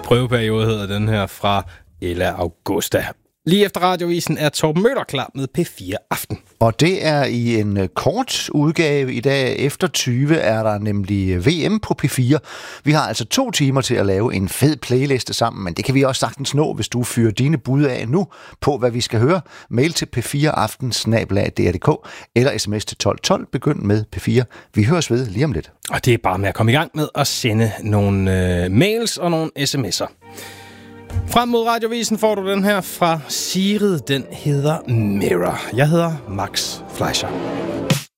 Prøveperiode hedder den her fra Ella Augusta. Lige efter radiovisen er Torben Møller klar med P4 Aften. Og det er i en kort udgave. I dag efter 20 er der nemlig VM på P4. Vi har altså 2 timer til at lave en fed playliste sammen, men det kan vi også sagtens nå, hvis du fyrer dine bud af nu på, hvad vi skal høre. Mail til p4aften@dr.dk eller sms til 1212. Begynd med P4. Vi høres ved lige om lidt. Og det er bare med at komme i gang med at sende nogle mails og nogle sms'er. Frem mod radiovisen får du den her fra Sigrid. Den hedder Mirror. Jeg hedder Max Fleischer.